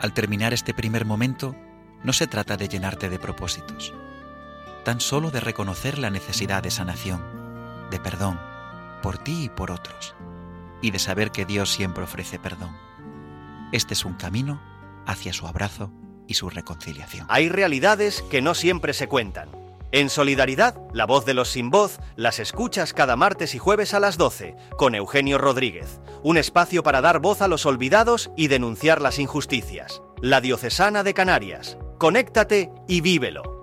Al terminar este primer momento, no se trata de llenarte de propósitos, tan solo de reconocer la necesidad de sanación, de perdón, por ti y por otros, y de saber que Dios siempre ofrece perdón. Este es un camino hacia su abrazo y su reconciliación. Hay realidades que no siempre se cuentan. En Solidaridad, la voz de los sin voz, las escuchas cada martes y jueves a las 12, con Eugenio Rodríguez. Un espacio para dar voz a los olvidados y denunciar las injusticias. La Diocesana de Canarias. Conéctate y vívelo.